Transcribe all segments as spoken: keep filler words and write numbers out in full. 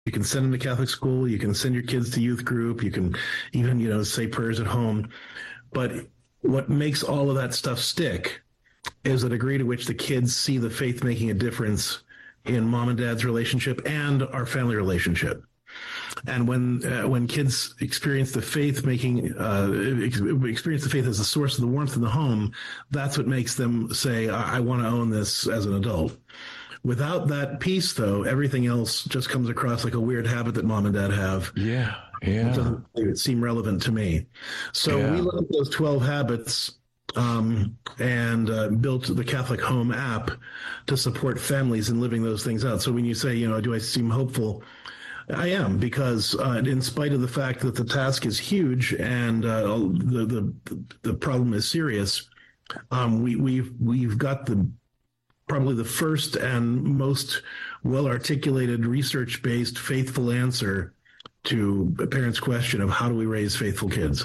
You can send them to Catholic school. You can send your kids to youth group. You can even, you know, say prayers at home. But what makes all of that stuff stick is the degree to which the kids see the faith making a difference in mom and dad's relationship and our family relationship. And when uh, when kids experience the faith making uh, experience the faith as the source of the warmth in the home, that's what makes them say, I, I want to own this as an adult. Without that piece, though, everything else just comes across like a weird habit that mom and dad have. Yeah, yeah. It doesn't seem relevant to me. So yeah. we looked at those twelve habits um, and uh, built the Catholic Home app to support families in living those things out. So when you say, you know, do I seem hopeful? I am, because uh, in spite of the fact that the task is huge and uh, the, the the problem is serious, um, we we've we've got the probably the first and most well-articulated, research-based, faithful answer to a parent's question of how do we raise faithful kids.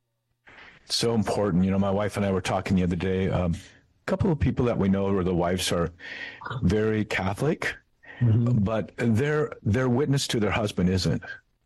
So important. You know, my wife and I were talking the other day. Um, a couple of people that we know where the wives are very Catholic, mm-hmm. but their their witness to their husband isn't.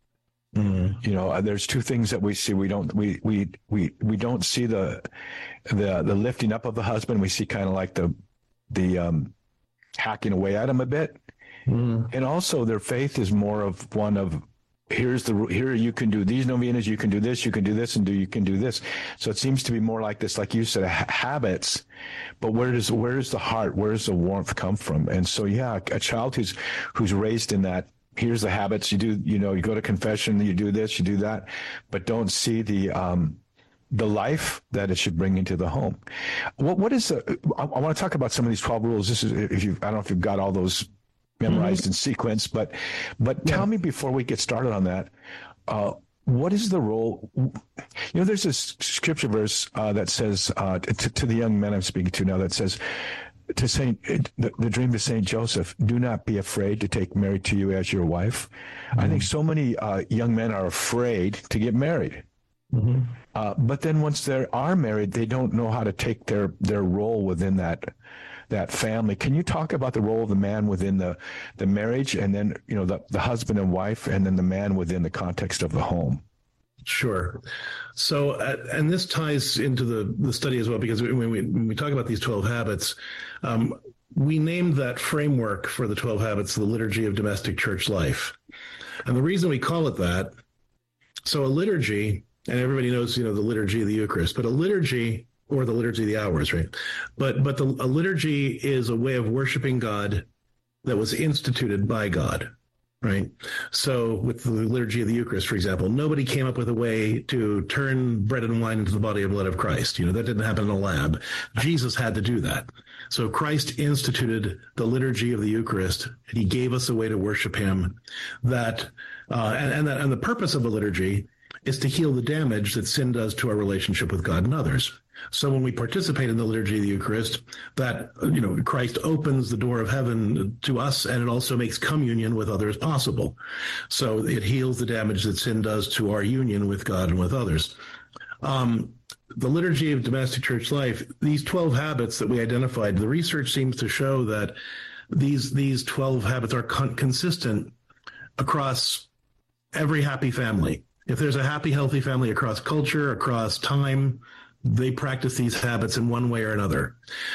Mm-hmm. You know, there's two things that we see. We don't we we we we don't see the the the lifting up of the husband. We see kind of like the the um, hacking away at him a bit. Mm. And also their faith is more of one of, here's the, here you can do these novenas, you can do this, you can do this, and do you can do this. So it seems to be more like this, like you said, ha- habits, but where does, where does the heart, where does the warmth come from? And so, yeah, a child who's, who's raised in that, here's the habits, you do, you know, you go to confession, you do this, you do that, but don't see the, um, the life that it should bring into the home. What what is the, I, I want to talk about some of these twelve rules. This is, if you, I don't know if you've got all those memorized mm-hmm. in sequence, but, but yeah. Tell me before we get started on that, uh, what is the role? You know, there's this scripture verse uh, that says, uh, to, to the young men I'm speaking to now, that says, to Saint, the, the dream to Saint Joseph, do not be afraid to take Mary to you as your wife. Mm-hmm. I think so many uh, young men are afraid to get married. Mm-hmm. Uh, but then once they are married, they don't know how to take their, their role within that that family. Can you talk about the role of the man within the, the marriage, and then, you know, the, the husband and wife, and then the man within the context of the home? Sure. So, uh, and this ties into the, the study as well, because when we, when we talk about these twelve habits, um, we named that framework for the twelve habits the Liturgy of Domestic Church Life. And the reason we call it that, so a liturgy, and everybody knows, you know, the liturgy of the Eucharist, but a liturgy, or the liturgy of the hours, right? But but the, a liturgy is a way of worshiping God that was instituted by God, right? So with the liturgy of the Eucharist, for example, nobody came up with a way to turn bread and wine into the body and blood of Christ. You know, that didn't happen in a lab. Jesus had to do that. So Christ instituted the liturgy of the Eucharist, and he gave us a way to worship him. That uh, and and, that, and the purpose of the liturgy is to heal the damage that sin does to our relationship with God and others. So when we participate in the liturgy of the Eucharist, that, you know, Christ opens the door of heaven to us, and it also makes communion with others possible. So it heals the damage that sin does to our union with God and with others. Um, the Liturgy of Domestic Church Life, these twelve habits that we identified, the research seems to show that these, these twelve habits are con- consistent across every happy family. If there's a happy, healthy family across culture, across time, they practice these habits in one way or another.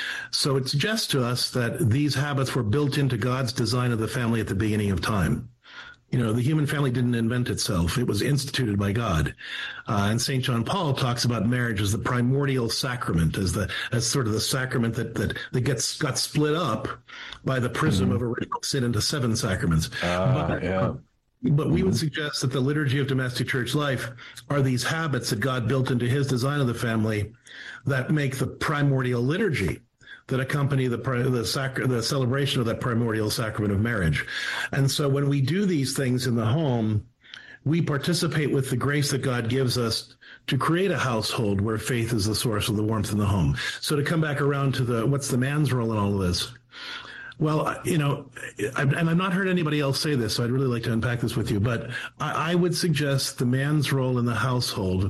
So it suggests to us that these habits were built into God's design of the family at the beginning of time. You know, the human family didn't invent itself. It was instituted by God. Uh, and Saint John Paul talks about marriage as the primordial sacrament, as the as sort of the sacrament that that, that gets got split up by the prism mm-hmm. of original sin into seven sacraments. Uh, but, yeah. But we would suggest that the Liturgy of Domestic Church Life are these habits that God built into his design of the family that make the primordial liturgy that accompany the the, sac- the celebration of that primordial sacrament of marriage. And so when we do these things in the home, we participate with the grace that God gives us to create a household where faith is the source of the warmth in the home. So to come back around to the what's the man's role in all of this? Well, you know, and I've not heard anybody else say this, so I'd really like to unpack this with you, but I, I would suggest the man's role in the household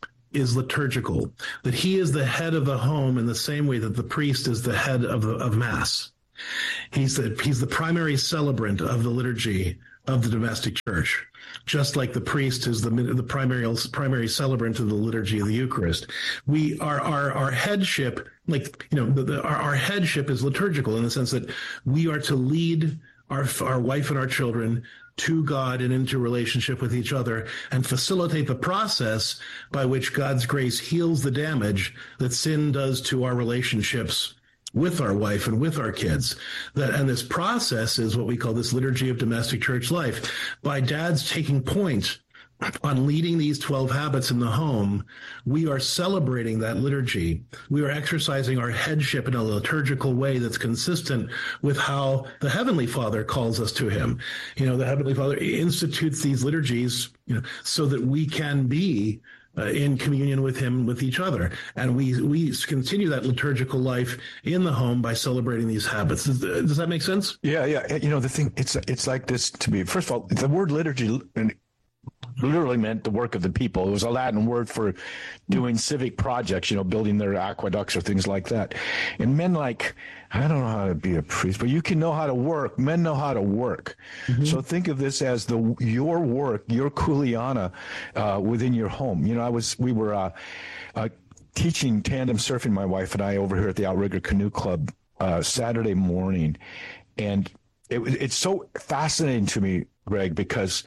is liturgical, that he is the head of the home in the same way that the priest is the head of the, of Mass. He's the, he's the primary celebrant of the liturgy of the domestic church, just like the priest is the the primary primary celebrant of the liturgy of the Eucharist. We our our our headship, like you know, the, the, our, our headship is liturgical in the sense that we are to lead our our wife and our children to God and into relationship with each other, and facilitate the process by which God's grace heals the damage that sin does to our relationships with our wife and with our kids. That and this process is what we call this liturgy of domestic church life. By dads taking point on leading these twelve habits in the home, we are celebrating that liturgy. We are exercising our headship in a liturgical way that's consistent with how the Heavenly Father calls us to him. You know, the Heavenly Father institutes these liturgies, you know, so that we can be Uh, in communion with him, with each other. And we we continue that liturgical life in the home by celebrating these habits. Does, does that make sense? Yeah, yeah. You know, the thing, it's it's like this to me. First of all, the word liturgy literally meant the work of the people. It was a Latin word for doing civic projects, you know, building their aqueducts or things like that. And men like, I don't know how to be a priest, but you can know how to work. Men know how to work. Mm-hmm. So think of this as the your work, your kuleana uh, within your home. You know, I was, we were uh, uh, teaching tandem surfing, my wife and I, over here at the Outrigger Canoe Club uh, Saturday morning. And it, it's so fascinating to me, Greg, because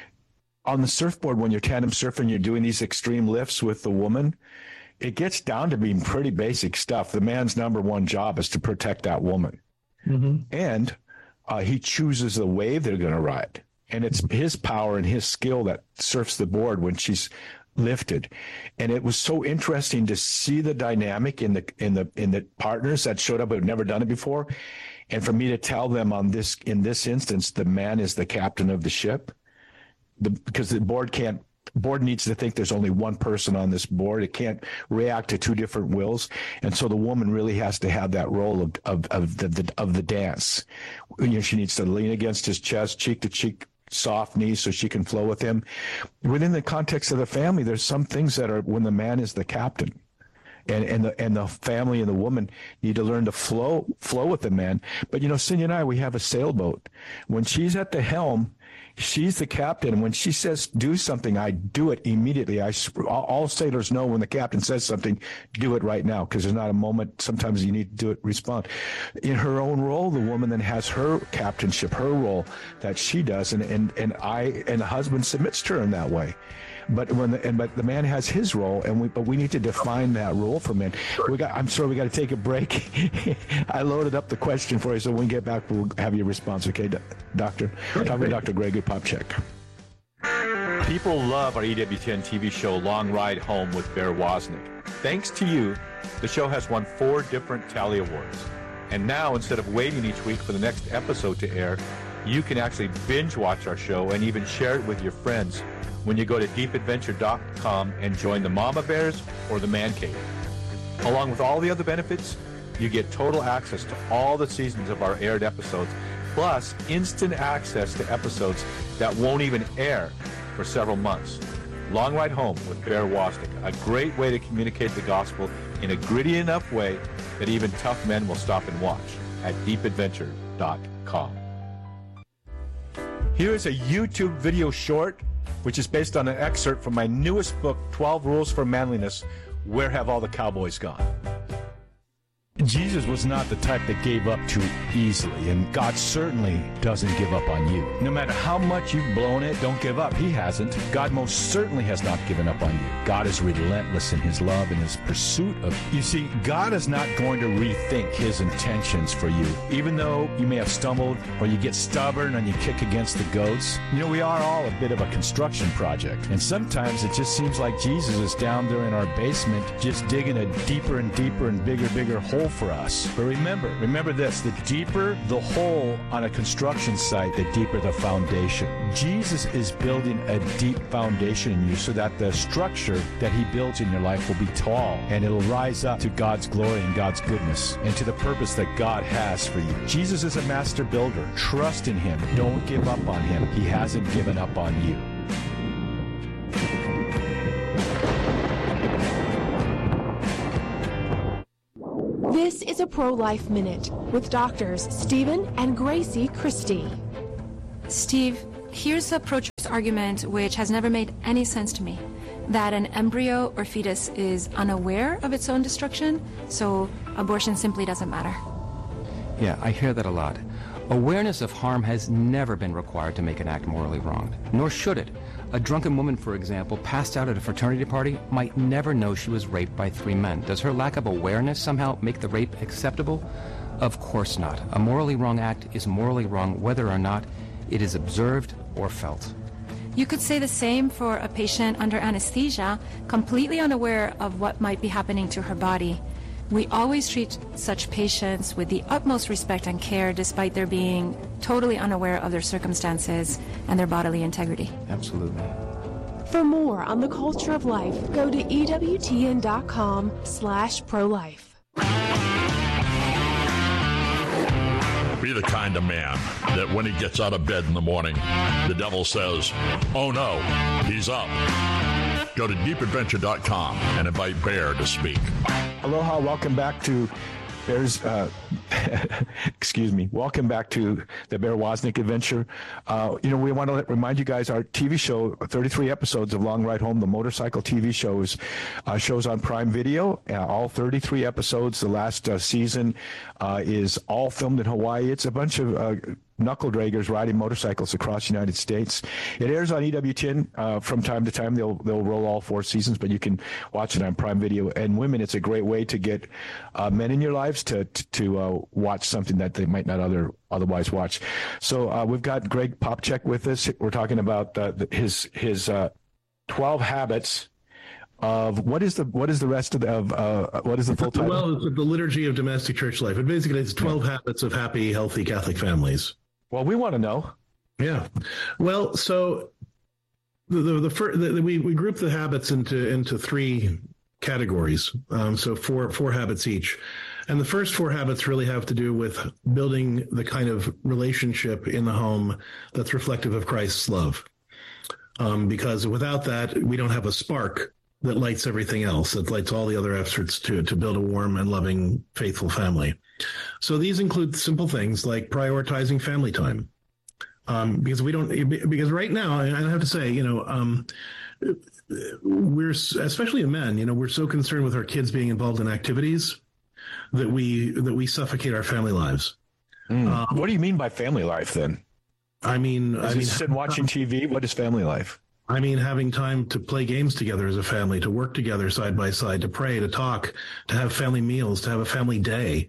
on the surfboard, when you're tandem surfing, you're doing these extreme lifts with the woman, it gets down to being pretty basic stuff. The man's number one job is to protect that woman. Mm-hmm. And uh, he chooses the wave they're going to ride. And it's his power and his skill that surfs the board when she's lifted. And it was so interesting to see the dynamic in the in the in the partners that showed up who had never done it before. And for me to tell them on this, in this instance, the man is the captain of the ship. The, because the board can't, board needs to think there's only one person on this board. It can't react to two different wills. And so the woman really has to have that role of, of, of the, the, of the dance. You know, she needs to lean against his chest, cheek to cheek, soft knees, so she can flow with him. Within the context of the family, there's some things that are when the man is the captain. And and the and the family and the woman need to learn to flow flow with the man. But you know, Cindy and I, we have a sailboat. When she's at the helm, she's the captain. And when she says do something, I do it immediately. I all sailors know when the captain says something, do it right now, because there's not a moment. Sometimes you need to do it, respond. In her own role, the woman then has her captainship, her role that she does, and and and I and the husband submits to her in that way. But when the, and but the man has his role, and we but we need to define that role for men. We got. I'm sorry, we got to take a break. I loaded up the question for you, so when we get back, we'll have your response. Okay, Doctor. Talking with Doctor Gregory Popcak. People love our E W ten T V show, Long Ride Home with Bear Wozniak. Thanks to you, the show has won four different Tally Awards, and now instead of waiting each week for the next episode to air, you can actually binge watch our show and even share it with your friends when you go to deep adventure dot com and join the Mama Bears or the Man Cave. Along with all the other benefits, you get total access to all the seasons of our aired episodes, plus instant access to episodes that won't even air for several months. Long Ride Home with Bear Wozniak, a great way to communicate the gospel in a gritty enough way that even tough men will stop and watch at deep adventure dot com. Here is a YouTube video short which is based on an excerpt from my newest book, twelve Rules for Manliness, Where Have All the Cowboys Gone? Jesus was not the type that gave up too easily, and God certainly doesn't give up on you. No matter how much you've blown it, don't give up. He hasn't. God most certainly has not given up on you. God is relentless in his love and his pursuit of you. You see, God is not going to rethink his intentions for you. Even though you may have stumbled or you get stubborn and you kick against the goats, you know, we are all a bit of a construction project. And sometimes it just seems like Jesus is down there in our basement just digging a deeper and deeper and bigger, bigger hole for us. But remember, remember this, the deeper the hole on a construction site, the deeper the foundation. Jesus is building a deep foundation in you so that the structure that he builds in your life will be tall and it'll rise up to God's glory and God's goodness and to the purpose that God has for you. Jesus is a master builder. Trust in him. Don't give up on him. He hasn't given up on you. This is a Pro-Life Minute with doctors Stephen and Gracie Christie. Steve, here's the pro-choice argument, which has never made any sense to me, that an embryo or fetus is unaware of its own destruction, so abortion simply doesn't matter. Yeah, I hear that a lot. Awareness of harm has never been required to make an act morally wrong, nor should it. A drunken woman, for example, passed out at a fraternity party might never know she was raped by three men. Does her lack of awareness somehow make the rape acceptable? Of course not. A morally wrong act is morally wrong whether or not it is observed or felt. You could say the same for a patient under anesthesia, completely unaware of what might be happening to her body. We always treat such patients with the utmost respect and care, despite their being totally unaware of their circumstances and their bodily integrity. Absolutely. For more on the culture of life, go to E W T N dot com slash pro-life. Be the kind of man that when he gets out of bed in the morning, the devil says, oh no, he's up. Go to deep adventure dot com and invite Bear to speak. Aloha, welcome back to Bear's, uh, excuse me, welcome back to the Bear Wozniak Adventure. Uh, you know, we want to let, remind you guys our T V show, thirty-three episodes of Long Ride Home, the motorcycle T V shows, uh, shows on Prime Video, uh, all thirty-three episodes. The last uh, season uh, is all filmed in Hawaii. It's a bunch of uh, knuckle draggers riding motorcycles across the United States. It airs on E W T N uh, from time to time. They'll they'll roll all four seasons, but you can watch it on Prime Video. And women, it's a great way to get uh, men in your lives to to uh, watch something that they might not other otherwise watch. So uh, we've got Greg Popcak with us. We're talking about uh, his his uh, twelve habits of what is the what is the rest of the of uh, what is the full title? Well, it's the Liturgy of Domestic Church Life. It basically it's twelve yeah. habits of happy, healthy Catholic families. Well, we want to know. Yeah. Well, so the the, the, first, the we we group the habits into into three categories. Um, so four four habits each, and the first four habits really have to do with building the kind of relationship in the home that's reflective of Christ's love. Um, because without that, we don't have a spark that lights everything else, that lights all the other efforts to to build a warm and loving, faithful family. So these include simple things like prioritizing family time, um, because we don't, because right now, I have to say, you know, um, we're, especially men, you know, we're so concerned with our kids being involved in activities that we, that we suffocate our family lives. Mm. Um, what do you mean by family life then? I mean, is I mean, sitting watching T V? What is family life? I mean, having time to play games together as a family, to work together side by side, to pray, to talk, to have family meals, to have a family day.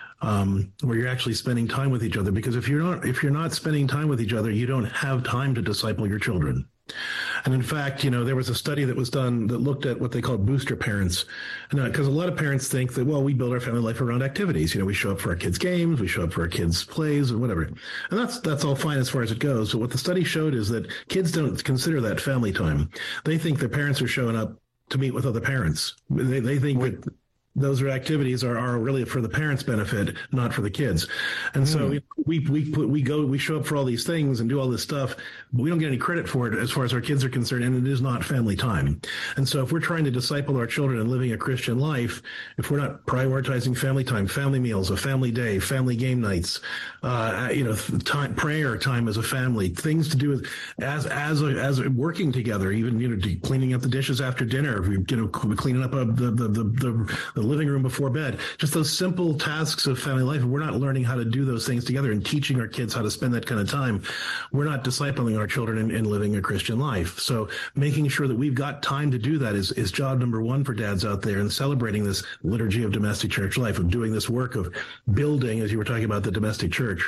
Um, where you're actually spending time with each other, because if you're not if you're not spending time with each other, you don't have time to disciple your children. And in fact, you know, there was a study that was done that looked at what they called booster parents, and because uh, a lot of parents think that, well, we build our family life around activities. You know, we show up for our kids' games, we show up for our kids' plays, or whatever, and that's that's all fine as far as it goes. But what the study showed is that kids don't consider that family time. They think their parents are showing up to meet with other parents. They they think Wait. that those are activities are, are really for the parents' benefit, not for the kids. And mm. so we we put we go we show up for all these things and do all this stuff, but we don't get any credit for it as far as our kids are concerned, and it is not family time. And so if we're trying to disciple our children and living a Christian life, if we're not prioritizing family time, family meals, a family day, family game nights, uh, you know, time, prayer time as a family, things to do with as as a, as a working together, even you know cleaning up the dishes after dinner, you know cleaning up uh, the the the, the the living room before bed, just those simple tasks of family life. If we're not learning how to do those things together and teaching our kids how to spend that kind of time, we're not discipling our children in, in living a Christian life. So making sure that we've got time to do that is, is job number one for dads out there, and celebrating this liturgy of domestic church life, of doing this work of building, as you were talking about, the domestic church.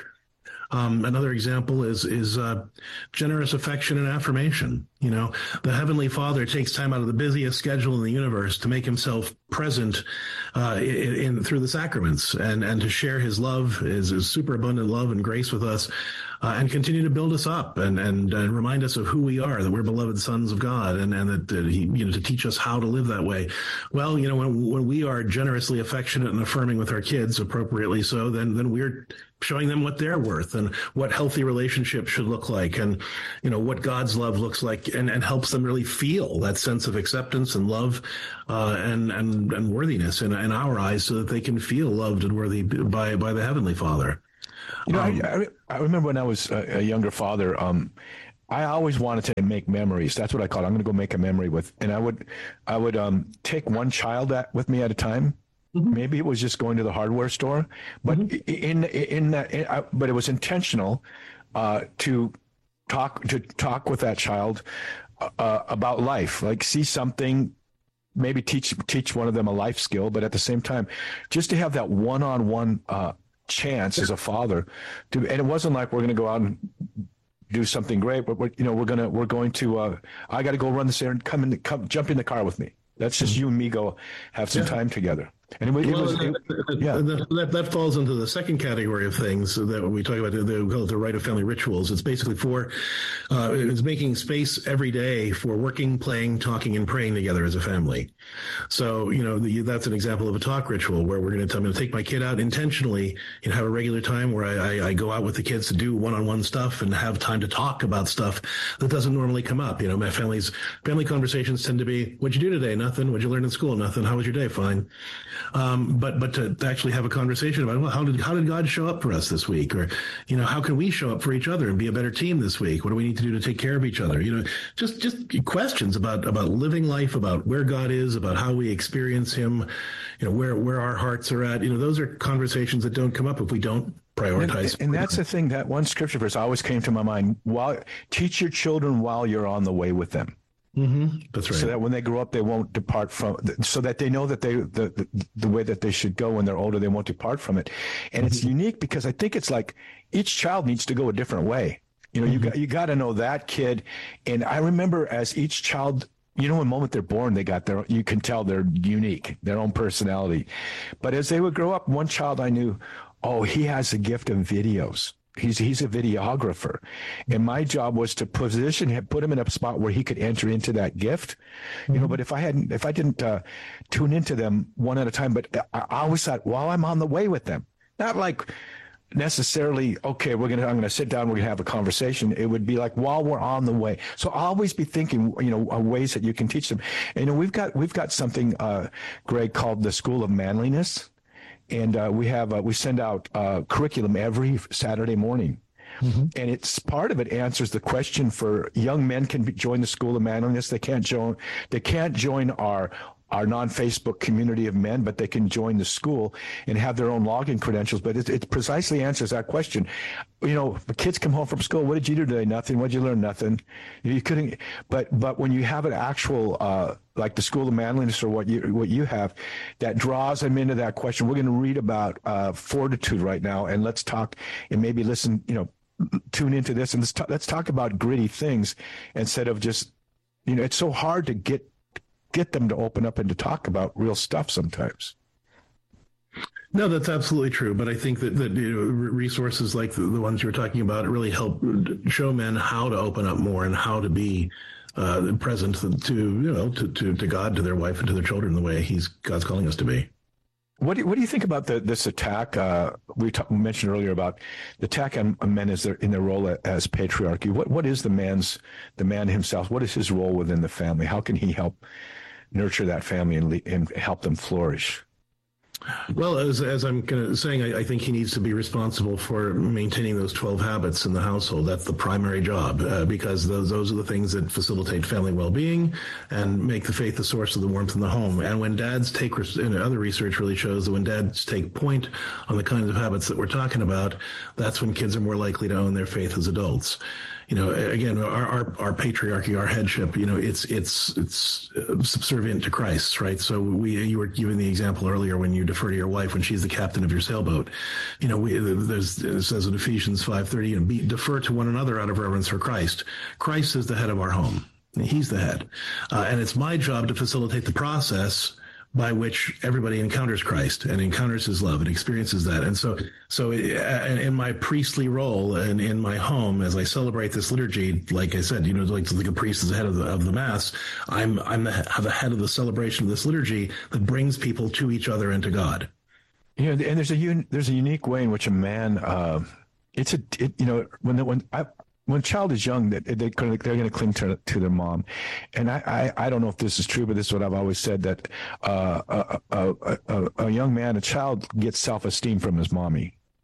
Um, another example is is uh, generous affection and affirmation. You know, the Heavenly Father takes time out of the busiest schedule in the universe to make himself present uh, in, in through the sacraments, and, and to share his love, his, his superabundant love and grace with us, uh, and continue to build us up and, and and remind us of who we are, that we're beloved sons of God, and, and that, that he, you know, to teach us how to live that way. Well, you know, when when we are generously affectionate and affirming with our kids, appropriately so, then then we're showing them what they're worth and what healthy relationships should look like, and, you know, what God's love looks like, and, and helps them really feel that sense of acceptance and love uh, and, and, and worthiness in, in our eyes, so that they can feel loved and worthy by, by the Heavenly Father. You know, Um, I, I remember when I was a, a younger father, um, I always wanted to make memories. That's what I call it. I'm going to go make a memory with, and I would, I would um, take one child at, with me at a time. Mm-hmm. Maybe it was just going to the hardware store, but mm-hmm. in in that, in, uh, but it was intentional uh, to talk to talk with that child uh, about life, like see something, maybe teach teach one of them a life skill, but at the same time, just to have that one-on-one uh, chance as a father to, and it wasn't like we're going to go out and do something great, but we're, you know, we're gonna we're going to. Uh, I got to go run this errand. Come in, come jump in the car with me. That's just you and me go have some yeah. time together. And it, it well, was, it, yeah. that, that falls into the second category of things that we talk about, the, the, the rite of family rituals. It's basically for, uh, it's making space every day for working, playing, talking, and praying together as a family. So, you know, the, that's an example of a talk ritual where we're going to, I'm going to take my kid out intentionally and have a regular time where I, I, I go out with the kids to do one-on-one stuff and have time to talk about stuff that doesn't normally come up. You know, my family's family conversations tend to be, what'd you do today? Nothing. What'd you learn in school? Nothing. How was your day? Fine. Um, but but to actually have a conversation about, well, how did how did God show up for us this week, or you know, how can we show up for each other and be a better team this week? What do we need to do to take care of each other? You know, just just questions about about living life, about where God is, about how we experience Him, you know, where where our hearts are at. You know, those are conversations that don't come up if we don't prioritize. And, and that's the thing. That one scripture verse always came to my mind. While teach your children while you're on the way with them. Mm-hmm. That's right. So that when they grow up, they won't depart from. So that they know that they the the, the way that they should go when they're older, they won't depart from it. And mm-hmm. it's unique because I think it's like each child needs to go a different way. You know, mm-hmm. you got you got to know that kid. And I remember as each child, you know, the moment they're born, they got their. You can tell they're unique, their own personality. But as they would grow up, one child I knew, oh, he has a gift of videos. He's he's a videographer, and my job was to position him, put him in a spot where he could enter into that gift, you know. But if I hadn't, if I didn't uh, tune into them one at a time, but I, I always thought, while I'm on the way with them, not like necessarily, okay, we're gonna I'm gonna sit down, we're gonna have a conversation. It would be like while we're on the way. So I'll always be thinking, you know, ways that you can teach them. And, you know, we've got we've got something, uh, Greg, called the School of Manliness. And uh, we have uh, we send out uh, curriculum every Saturday morning, mm-hmm. and it's part of it answers the question for young men can be, join the School of Manliness. They can't join they can't join our our non-Facebook community of men, but they can join the school and have their own login credentials. But it, it precisely answers that question. You know, the kids come home from school. What did you do today? Nothing. What did you learn? Nothing. You couldn't. But but when you have an actual uh, like the School of Manliness or what you what you have, that draws them into that question. We're going to read about uh, fortitude right now, and let's talk and maybe listen. You know, tune into this and let's talk, let's talk about gritty things instead of just. You know, it's so hard to get. get them to open up and to talk about real stuff sometimes. No, that's absolutely true. But I think that, that you know, resources like the, the ones you were talking about really help show men how to open up more and how to be uh, present to, you know, to, to, to God, to their wife, and to their children the way he's God's calling us to be. What do you, what do you think about the, this attack? Uh, we, talk, we mentioned earlier about the attack on men as their, in their role as patriarchy. What what is the man's the man himself? What is his role within the family? How can he help nurture that family and, and help them flourish? Well, as as I'm kind of saying, I, I think he needs to be responsible for maintaining those twelve habits in the household. That's the primary job, uh, because those those are the things that facilitate family well-being and make the faith the source of the warmth in the home. And when dads take, and other research really shows that when dads take point on the kinds of habits that we're talking about, that's when kids are more likely to own their faith as adults. You know, again, our, our, our patriarchy, our headship, you know, it's, it's, it's subservient to Christ, right? So we, you were giving the example earlier when you defer to your wife when she's the captain of your sailboat. You know, we, there's, it says in Ephesians five thirty, and be, defer to one another out of reverence for Christ. Christ is the head of our home. He's the head. Uh, and it's my job to facilitate the process by which everybody encounters Christ and encounters his love and experiences that. And so, so in my priestly role and in my home, as I celebrate this liturgy, like I said, you know, like, like a priest is the head of the, of the mass, I'm, I'm the, the head of the celebration of this liturgy that brings people to each other and to God. You know, and there's a, un, there's a unique way in which a man, uh, it's a, it, you know, when, the, when I, When a child is young, they, they, they're going to cling to, to their mom. And I, I, I don't know if this is true, but this is what I've always said, that uh, a, a, a, a young man, a child gets self-esteem from his mommy.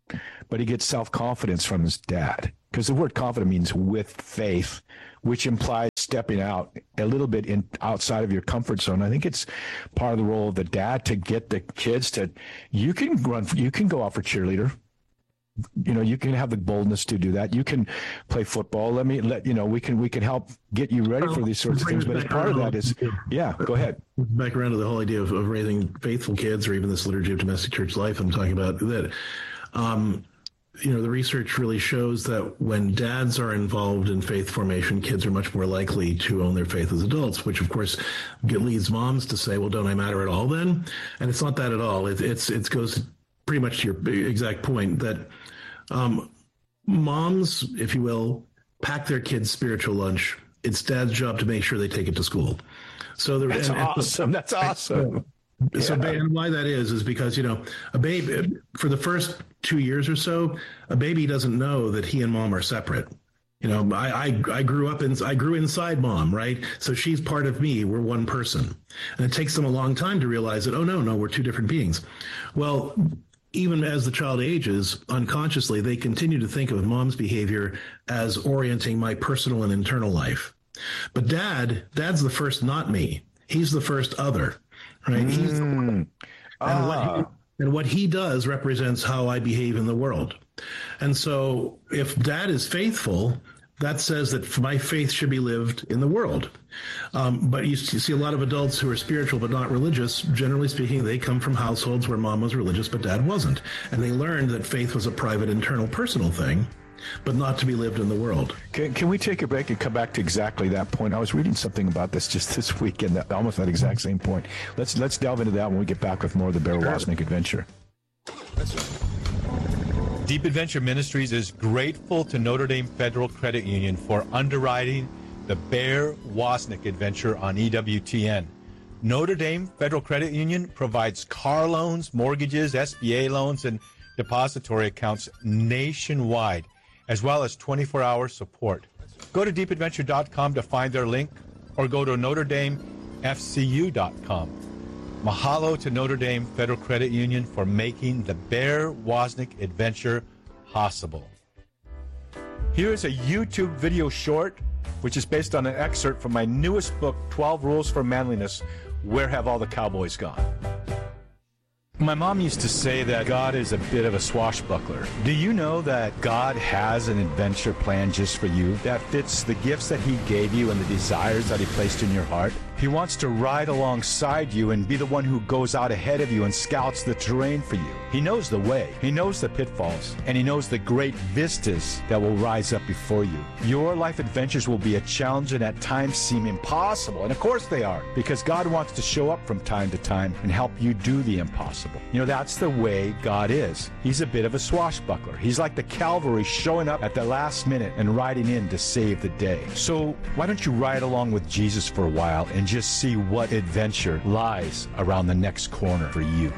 but he gets self-confidence from his dad. Because the word confident means with faith, which implies stepping out a little bit in outside of your comfort zone. I think it's part of the role of the dad to get the kids to, you can run, you can go out for cheerleader. You know, you can have the boldness to do that. You can play football. Let me let you know. We can we can help get you ready for these sorts of things. But as part of that is, yeah, go ahead. Back around to the whole idea of, of raising faithful kids, or even this liturgy of domestic church life I'm talking about. That, um, you know, the research really shows that when dads are involved in faith formation, kids are much more likely to own their faith as adults. Which, of course, leads moms to say, "Well, don't I matter at all then?" And it's not that at all. It, it's it goes pretty much to your exact point that. Um, moms, if you will, pack their kids' spiritual lunch. It's dad's job to make sure they take it to school. So That's and, awesome. And, That's awesome. So, yeah. and why that is, is because, you know, a baby, for the first two years or so, a baby doesn't know that he and mom are separate. You know, I, I, I grew up in, I grew inside mom, right? So she's part of me. We're one person. And it takes them a long time to realize that, oh, no, no, we're two different beings. Well, even as the child ages, unconsciously, they continue to think of mom's behavior as orienting my personal and internal life. But dad, dad's the first not me. He's the first other, right? Mm. He's the one. Ah. And, what he, and what he does represents how I behave in the world. And so if dad is faithful, that says that my faith should be lived in the world. Um, but you see a lot of adults who are spiritual but not religious. Generally speaking, they come from households where mom was religious but dad wasn't. And they learned that faith was a private, internal, personal thing, but not to be lived in the world. Can, can we take a break and come back to exactly that point? I was reading something about this just this week, and that, almost that exact same point. Let's let's delve into that when we get back with more of the Bear Wozniak Adventure. That's right. Deep Adventure Ministries is grateful to Notre Dame Federal Credit Union for underwriting the Bear Wozniak Adventure on E W T N. Notre Dame Federal Credit Union provides car loans, mortgages, S B A loans, and depository accounts nationwide, as well as twenty-four hour support. Go to deep adventure dot com to find their link, or go to notre dame f c u dot com. Mahalo to Notre Dame Federal Credit Union for making the Bear Wozniak Adventure possible. Here is a YouTube video short, which is based on an excerpt from my newest book, twelve Rules for Manliness, Where Have All the Cowboys Gone? My mom used to say that God is a bit of a swashbuckler. Do you know that God has an adventure plan just for you that fits the gifts that he gave you and the desires that he placed in your heart? He wants to ride alongside you and be the one who goes out ahead of you and scouts the terrain for you. He knows the way, he knows the pitfalls, and he knows the great vistas that will rise up before you. Your life adventures will be a challenge and at times seem impossible, and of course they are, because God wants to show up from time to time and help you do the impossible. You know, that's the way God is. He's a bit of a swashbuckler. He's like the cavalry showing up at the last minute and riding in to save the day. So why don't you ride along with Jesus for a while and just see what adventure lies around the next corner for you.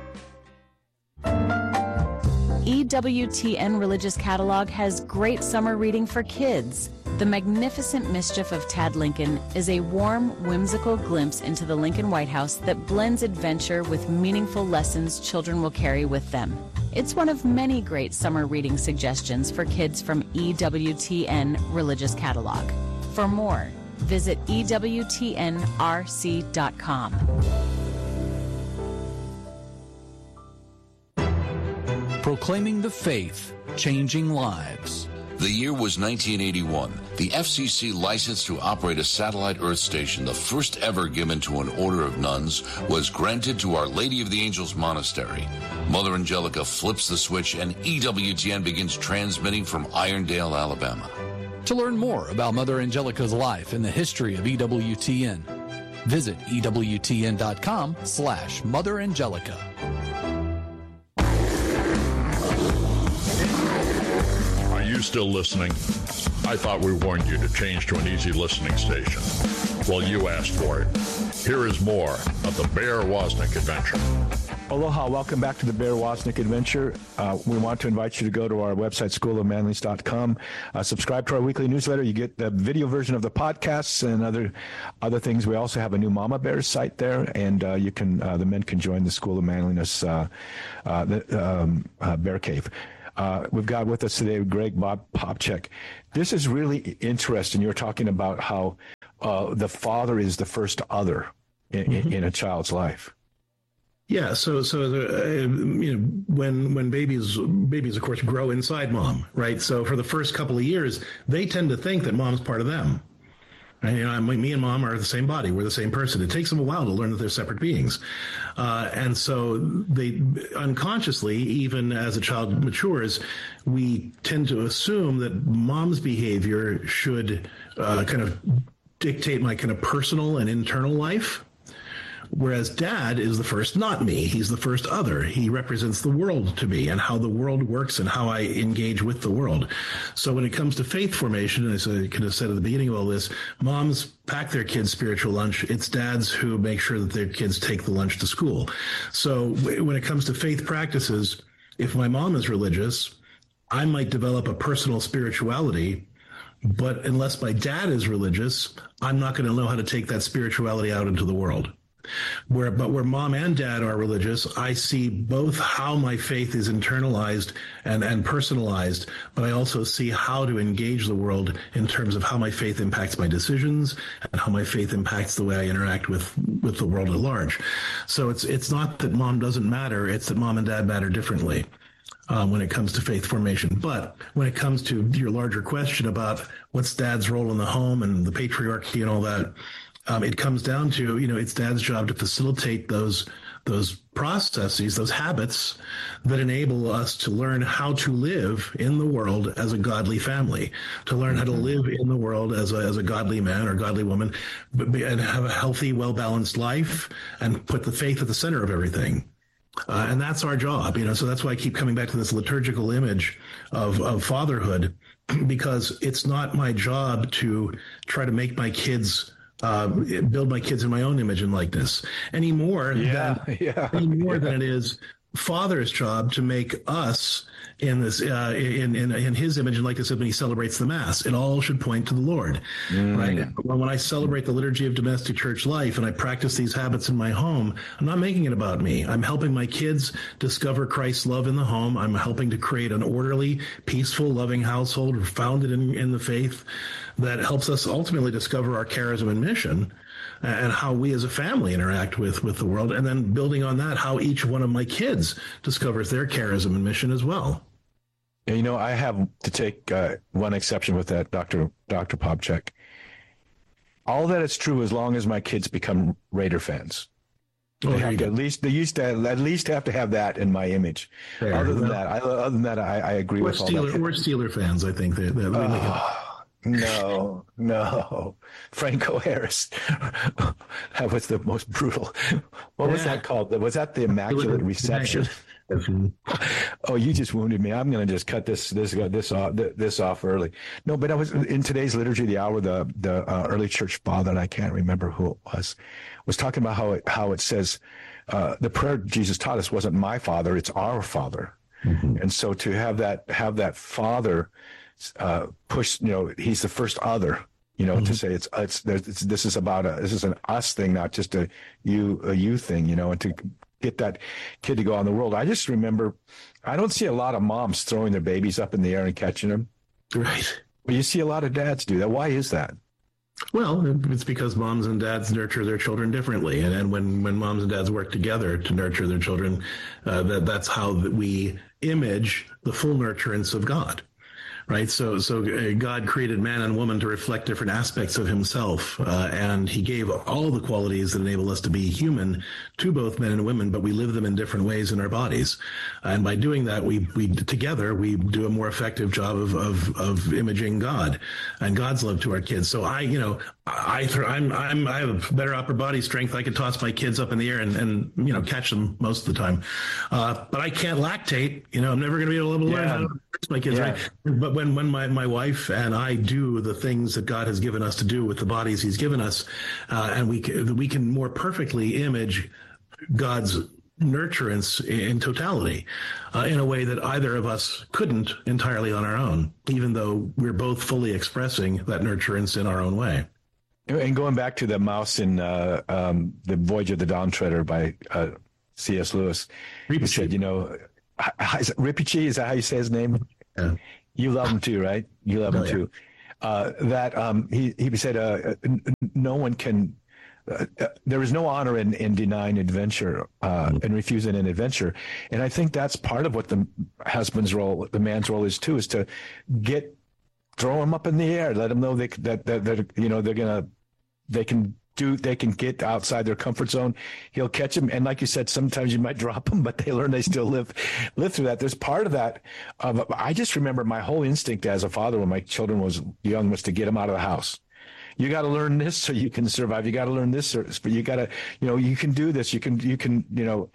E W T N Religious Catalog has great summer reading for kids. The Magnificent Mischief of Tad Lincoln is a warm, whimsical glimpse into the Lincoln White House that blends adventure with meaningful lessons children will carry with them. It's one of many great summer reading suggestions for kids from E W T N Religious Catalog. For more, visit E W T N R C dot com. Proclaiming the faith, changing lives. The year was nineteen eighty-one. The F C C license to operate a satellite Earth station, the first ever given to an order of nuns, was granted to Our Lady of the Angels Monastery. Mother Angelica flips the switch and E W T N begins transmitting from Irondale, Alabama. To learn more about Mother Angelica's life and the history of E W T N, visit E W T N dot com slash Mother Angelica. Are you still listening? I thought we warned you to change to an easy listening station. Well, you asked for it. Here is more of the Bear Wozniak Adventure. Aloha, welcome back to the Bear Wozniak Adventure. Uh, we want to invite you to go to our website, school of manliness dot com. Uh, subscribe to our weekly newsletter. You get the video version of the podcasts and other other things. We also have a new Mama Bears site there, and uh, you can uh, the men can join the School of Manliness uh, uh, the, um, uh, Bear Cave. Uh, we've got with us today Greg Bob Popcak. This is really interesting. You're talking about how uh, the father is the first other in, mm-hmm. in a child's life. Yeah, so so the, uh, you know when when babies babies of course grow inside mom, right? So for the first couple of years, they tend to think that mom's part of them. And, you know, me and mom are the same body. We're the same person. It takes them a while to learn that they're separate beings. Uh, and so they unconsciously, even as a child matures, we tend to assume that mom's behavior should uh, kind of dictate my kind of personal and internal life. Whereas dad is the first not me. He's the first other. He represents the world to me and how the world works and how I engage with the world. So when it comes to faith formation, as I kind of said at the beginning of all this, moms pack their kids' spiritual lunch. It's dads who make sure that their kids take the lunch to school. So when it comes to faith practices, if my mom is religious, I might develop a personal spirituality. But unless my dad is religious, I'm not going to know how to take that spirituality out into the world. Where, but where mom and dad are religious, I see both how my faith is internalized and, and personalized, but I also see how to engage the world in terms of how my faith impacts my decisions and how my faith impacts the way I interact with, with the world at large. So it's it's not that mom doesn't matter, it's that mom and dad matter differently um, when it comes to faith formation. But when it comes to your larger question about what's dad's role in the home and the patriarchy and all that, Um, it comes down to, you know, it's dad's job to facilitate those those processes, those habits that enable us to learn how to live in the world as a godly family, to learn how to live in the world as a, as a godly man or godly woman, but, and have a healthy, well-balanced life and put the faith at the center of everything. Uh, and that's our job, you know, so that's why I keep coming back to this liturgical image of, of fatherhood, because it's not my job to try to make my kids Uh, build my kids in my own image and likeness any more yeah, than yeah, any more yeah. than it is father's job to make us in this uh, in, in in his image and likeness when he celebrates the mass. It all should point to the Lord, mm. right? When I celebrate the liturgy of domestic church life and I practice these habits in my home, I'm not making it about me. I'm helping my kids discover Christ's love in the home. I'm helping to create an orderly, peaceful, loving household founded in, in the faith that helps us ultimately discover our charism and mission and how we as a family interact with, with the world. And then building on that, how each one of my kids discovers their charism and mission as well. You know, I have to take uh, one exception with that, Doctor Doctor Popcak. All that is true as long as my kids become Raider fans. They Oh, have to at least they used to at least have to have that in my image. Fair. Other than Well, that, I, other than that, I, I agree we're with all Steeler, that. We're Steeler fans, I think. That, that we make it. Oh, no, no, Franco Harris. That was the most brutal. What was Yeah. that called? Was that the Immaculate Reception? Oh, you just wounded me. I'm going to just cut this this this off this off early. No, but I was in today's liturgy of the hour. The the uh, early church father, and I can't remember who it was, was talking about how it how it says uh, the prayer Jesus taught us wasn't my Father, it's our Father, mm-hmm. and so to have that have that Father uh, push, you know, he's the first other. You know, mm-hmm. to say it's it's, it's this is about a this is an us thing, not just a you a you thing. You know, and to get that kid to go out in the world. I just remember, I don't see a lot of moms throwing their babies up in the air and catching them. Right. But you see a lot of dads do that. Why is that? Well, it's because moms and dads nurture their children differently. And, and when, when moms and dads work together to nurture their children, uh, that that's how we image the full nurturance of God. Right. So so God created man and woman to reflect different aspects of himself. Uh, and he gave all the qualities that enable us to be human to both men and women, but we live them in different ways in our bodies. And by doing that, we we together, we do a more effective job of of, of imaging God and God's love to our kids. So I, you know, I, I'm, I'm, I have a better upper body strength. I can toss my kids up in the air and, and you know, catch them most of the time. Uh, but I can't lactate. You know, I'm never going to be able to learn Yeah. how to raise my kids, Yeah. right? But when, when my, my wife and I do the things that God has given us to do with the bodies he's given us, uh, and we can, we can more perfectly image God's nurturance in totality uh, in a way that either of us couldn't entirely on our own, even though we're both fully expressing that nurturance in our own way. And going back to the mouse in uh, um, the Voyage of the Dawn Treader by uh, C S Lewis, he said, you know, Rinpoche, is that how you say his name? Yeah. You love him too, right? You love him oh, yeah. too. Uh, that um, he he said, uh, no one can. Uh, uh, there is no honor in, in denying adventure uh, mm-hmm. and refusing an adventure, and I think that's part of what the husband's role, the man's role, is too, is to get throw him up in the air, let them know they that that, that you know they're gonna they can. Do they can get outside their comfort zone. He'll catch them, and like you said, sometimes you might drop them, but they learn they still live live through that. There's part of that. Of, I just remember my whole instinct as a father when my children was young was to get them out of the house. You got to learn this so you can survive. You got to learn this, but you got to, you know, you can do this. You can, you can, you know,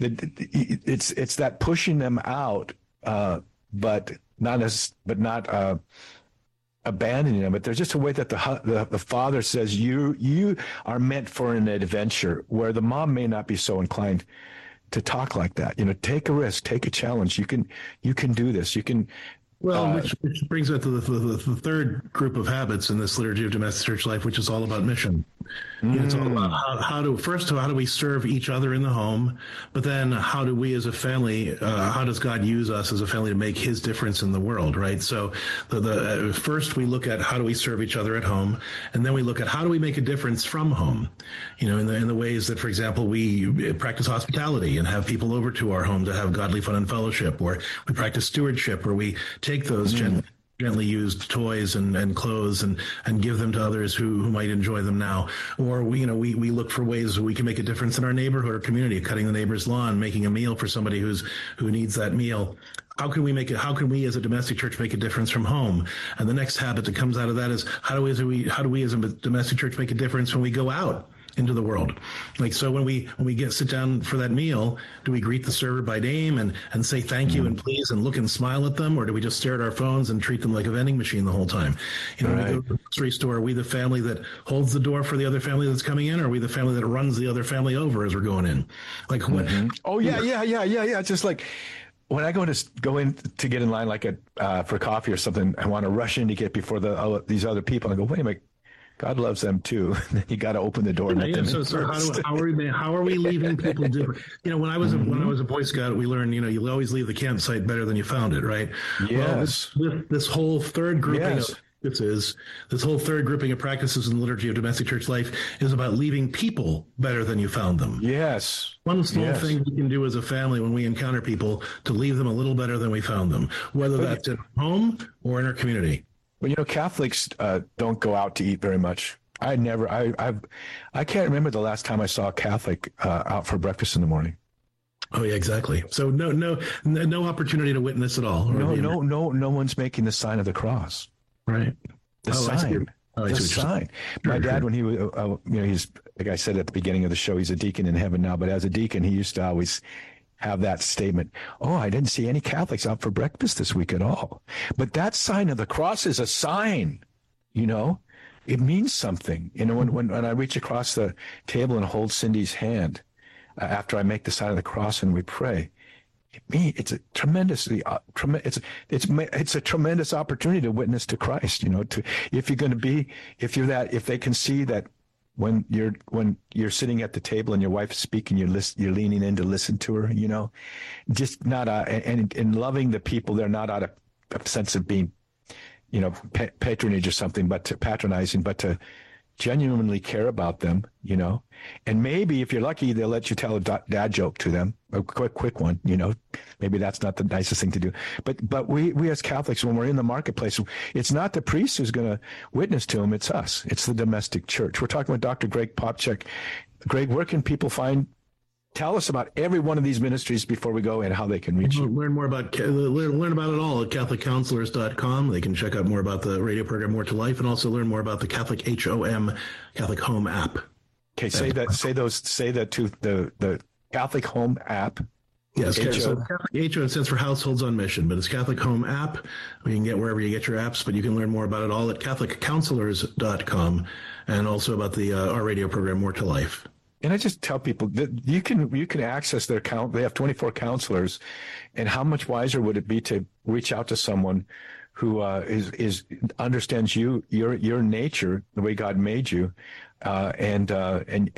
it's it's that pushing them out, uh, but not as, but not. Uh, abandoning them, but there's just a way that the, the the father says you you are meant for an adventure, where the mom may not be so inclined to talk like that. You know, take a risk, take a challenge. You can you can do this. You can. Well, uh, which, which brings us to the, the, the third group of habits in this liturgy of domestic church life, which is all about mission. Mm. It's all about how, how to first how do we serve each other in the home, but then how do we as a family, uh, how does God use us as a family to make His difference in the world, right? So the, the uh, first we look at how do we serve each other at home, and then we look at how do we make a difference from home, you know, in the in the ways that, for example, we practice hospitality and have people over to our home to have godly fun and fellowship, or we practice stewardship, where we take those mm. gently. gently used toys and, and clothes and, and give them to others who, who might enjoy them now. Or we, you know, we, we look for ways we can make a difference in our neighborhood or community, cutting the neighbor's lawn, making a meal for somebody who's, who needs that meal. How can we make it, how can we as a domestic church make a difference from home? And the next habit that comes out of that is how do we, as we, how do we as a domestic church make a difference when we go out into the world? Like, so when we when we get sit down for that meal, do we greet the server by name and and say thank you and please and look and smile at them, or do we just stare at our phones and treat them like a vending machine the whole time? You know, right. When we go to the grocery store, are we the family that holds the door for the other family that's coming in, or are we the family that runs the other family over as we're going in? Like what? Mm-hmm. Oh yeah, yeah, yeah, yeah, yeah. Just like when I go to go in to get in line, like a uh, for coffee or something, I want to rush in to get before the uh, these other people. I go, wait a minute. God loves them too. You got to open the door. And yeah, let them so, so how, do, how are we? How are we leaving people different? You know, when I was a, mm-hmm. when I was a Boy Scout, we learned, you know, you always leave the campsite better than you found it, right? Yes. Well, this, this whole third grouping yes. of this is this whole third grouping of practices in the liturgy of domestic church life is about leaving people better than you found them. Yes. One small yes. thing we can do as a family when we encounter people to leave them a little better than we found them, whether but, that's at home or in our community. Well, you know, Catholics uh, don't go out to eat very much. I never, I, I've, I can't remember the last time I saw a Catholic uh, out for breakfast in the morning. Oh yeah, exactly. So no, no, no opportunity to witness at all. No, no, no, no one's making the sign of the cross. Right. The oh, sign. Oh, the sign. My dad, when he was, uh, you know, he's like I said at the beginning of the show, he's a deacon in heaven now. But as a deacon, he used to always have that statement. Oh, I didn't see any Catholics out for breakfast this week at all. But that sign of the cross is a sign, you know. It means something. You know, when, when, when I reach across the table and hold Cindy's hand uh, after I make the sign of the cross and we pray, it mean, it's a tremendously, uh, trem- it's, it's, it's a tremendous opportunity to witness to Christ, you know, to, if you're going to be, if you're that, if they can see that when you're, when you're sitting at the table and your wife's speaking, you're list, you're leaning in to listen to her, you know, just not, uh, and, and loving the people, they're not out of a sense of being, you know, pa- patronage or something, but to patronizing, but to genuinely care about them, you know, and maybe if you're lucky, they'll let you tell a dad joke to them, a quick, quick one, you know, maybe that's not the nicest thing to do. But, but we, we as Catholics, when we're in the marketplace, it's not the priest who's going to witness to them. It's us. It's the domestic church. We're talking with Doctor Greg Popcak. Greg, where can people find Tell us about every one of these ministries before we go and how they can reach you. Learn more about learn, learn about it all at Catholic Counselors dot com. They can check out more about the radio program More to Life and also learn more about the Catholic H O M Catholic Home app. Okay, say that say those say that to the the Catholic Home app. Yes, H O. So Catholic H O M stands for Households on Mission, but it's Catholic Home app. You can get wherever you get your apps, but you can learn more about it all at Catholic Counselors dot com and also about the uh, our radio program More to Life. And I just tell people that you can you can access their count. They have twenty-four counselors, and how much wiser would it be to reach out to someone who uh, is is understands you, your your nature, the way God made you, uh, and uh, and and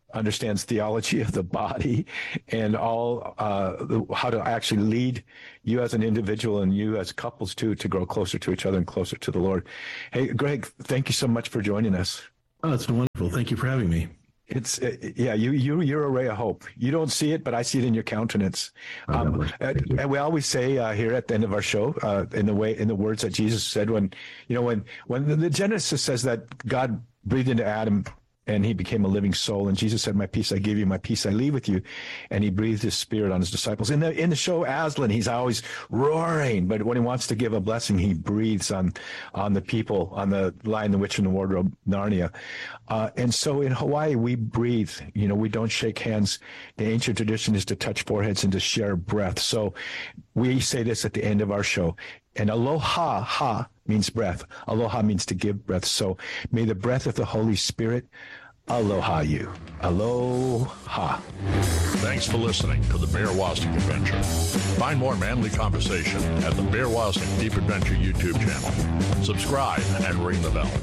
understands theology of the body and all uh, the, how to actually lead you as an individual and you as couples too to grow closer to each other and closer to the Lord. Hey, Greg, thank you so much for joining us. Oh, it's been wonderful. Thank you for having me. It's uh, yeah, you you you're a ray of hope. You don't see it, but I see it in your countenance. Um, and, and we always say uh, here at the end of our show, uh, in the way in the words that Jesus said when you know when when the, the Genesis says that God breathed into Adam and he became a living soul, and Jesus said, "My peace I give you, my peace I leave with you," and he breathed his spirit on his disciples. In the in the show Aslan, he's always roaring, but when he wants to give a blessing, he breathes on on the people, on the Lion, the Witch, and the Wardrobe, Narnia. Uh, and so in Hawaii, we breathe. You know, we don't shake hands. The ancient tradition is to touch foreheads and to share breath. So we say this at the end of our show. And aloha, ha, means breath. Aloha means to give breath. So may the breath of the Holy Spirit aloha you. Aloha. Thanks for listening to the Bear Wozniak Adventure. Find more manly conversation at the Bear Wozniak Deep Adventure YouTube channel. Subscribe and ring the bell.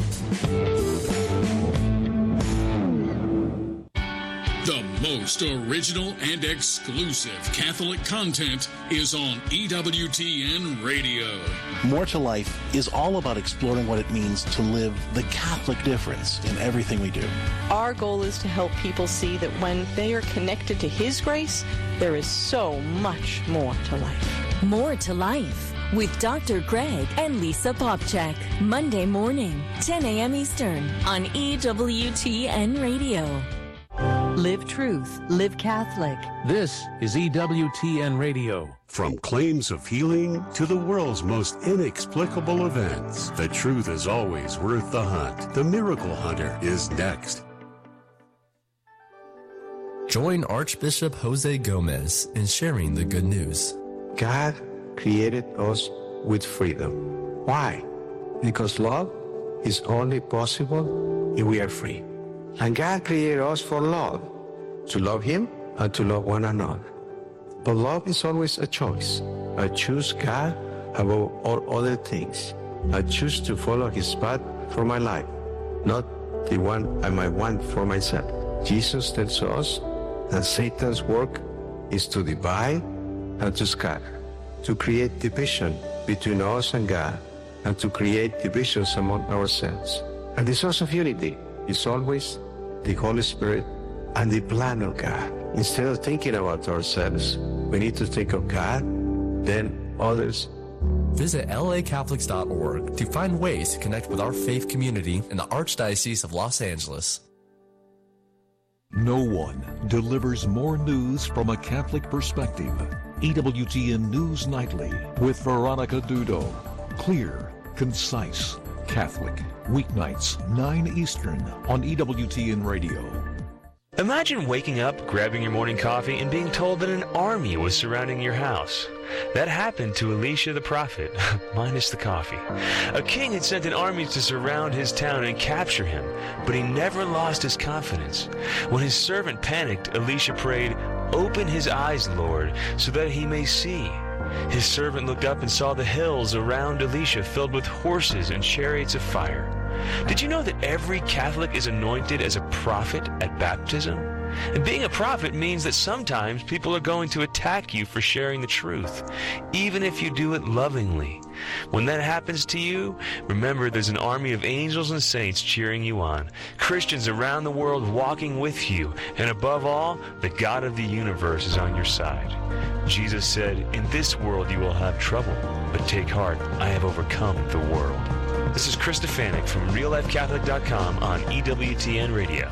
The most original and exclusive Catholic content is on E W T N Radio. More to Life is all about exploring what it means to live the Catholic difference in everything we do. Our goal is to help people see that when they are connected to His grace, there is so much more to life. More to Life with Doctor Greg and Lisa Popchak. Monday morning, ten a.m. Eastern on E W T N Radio. Live truth, live Catholic. This is E W T N Radio. From claims of healing to the world's most inexplicable events, the truth is always worth the hunt. The Miracle Hunter is next. Join Archbishop Jose Gomez in sharing the good news. God created us with freedom. Why? Because love is only possible if we are free. And God created us for love, to love Him and to love one another. But love is always a choice. I choose God above all other things. I choose to follow His path for my life, not the one I might want for myself. Jesus tells us that Satan's work is to divide and to scatter, to create division between us and God, and to create divisions among ourselves. And the source of unity is always the Holy Spirit and the plan of God. Instead of thinking about ourselves, we need to think of God, then others. Visit L A Catholics dot org to find ways to connect with our faith community in the Archdiocese of Los Angeles. No one delivers more news from a Catholic perspective. E W T N News Nightly with Veronica Dudo. Clear, concise, Catholic. Weeknights, nine Eastern on E W T N Radio. Imagine waking up, grabbing your morning coffee, and being told that an army was surrounding your house. That happened to Elisha the prophet, minus the coffee. A king had sent an army to surround his town and capture him, but he never lost his confidence. When his servant panicked, Elisha prayed, "Open his eyes, Lord, so that he may see." His servant looked up and saw the hills around Elisha filled with horses and chariots of fire. Did you know that every Catholic is anointed as a prophet at baptism? And being a prophet means that sometimes people are going to attack you for sharing the truth, even if you do it lovingly. When that happens to you, remember there's an army of angels and saints cheering you on, Christians around the world walking with you, and above all, the God of the universe is on your side. Jesus said, "In this world you will have trouble, but take heart, I have overcome the world." This is Chris Stefanik from Real Life Catholic dot com on E W T N Radio.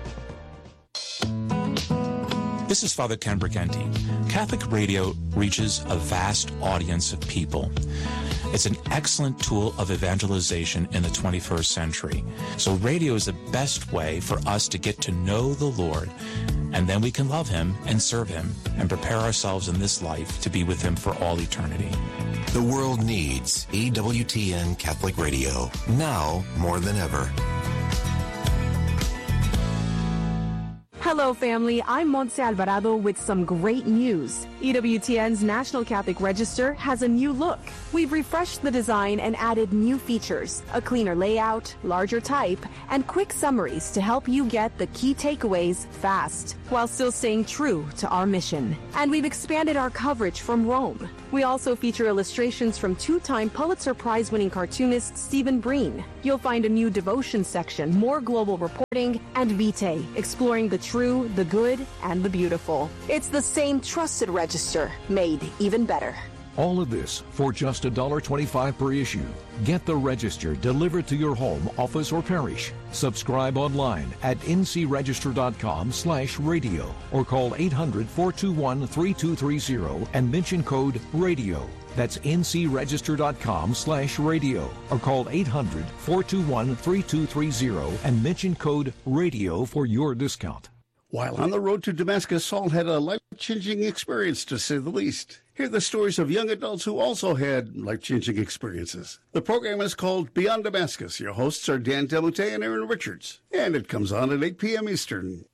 This is Father Ken Briganti. Catholic radio reaches a vast audience of people. It's an excellent tool of evangelization in the twenty-first century. So radio is the best way for us to get to know the Lord, and then we can love Him and serve Him and prepare ourselves in this life to be with Him for all eternity. The world needs E W T N Catholic Radio, now more than ever. Hello, family. I'm Montse Alvarado with some great news. E W T N's National Catholic Register has a new look. We've refreshed the design and added new features, a cleaner layout, larger type, and quick summaries to help you get the key takeaways fast, while still staying true to our mission. And we've expanded our coverage from Rome. We also feature illustrations from two-time Pulitzer Prize-winning cartoonist Stephen Breen. You'll find a new devotion section, more global reporting, and Vitae, exploring the true, the good, and the beautiful. It's the same trusted register, made even better. All of this for just one dollar twenty-five per issue. Get the Register delivered to your home, office, or parish. Subscribe online at ncregister.com slash radio or call eight hundred, four two one, three two three zero and mention code RADIO. That's ncregister.com slash radio or call eight hundred, four two one, three two three zero and mention code RADIO for your discount. While on the road to Damascus, Saul had a life-changing experience, to say the least. Hear the stories of young adults who also had life-changing experiences. The program is called Beyond Damascus. Your hosts are Dan Delamute and Aaron Richards. And it comes on at eight p.m. Eastern.